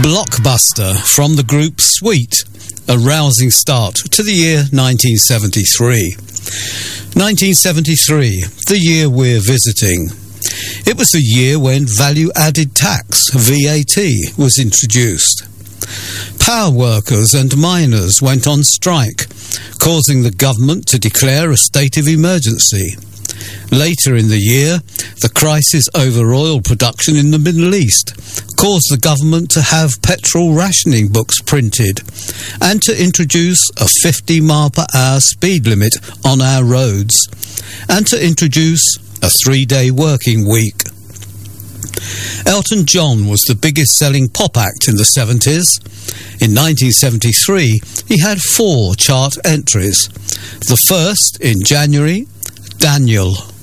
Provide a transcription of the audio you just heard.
Blockbuster from the group Sweet, a rousing start to the year 1973. 1973, the year we're visiting. It was the year when value-added tax, VAT, was introduced. Power workers and miners went on strike, causing the government to declare a state of emergency. Later in the year, the crisis over oil production in the Middle East caused the government to have petrol rationing books printed and to introduce a 50 mile per hour speed limit on our roads and to introduce a 3-day working week. Elton John was the biggest selling pop act in the 70s. In 1973, he had 4 chart entries. The first, in January, Daniel.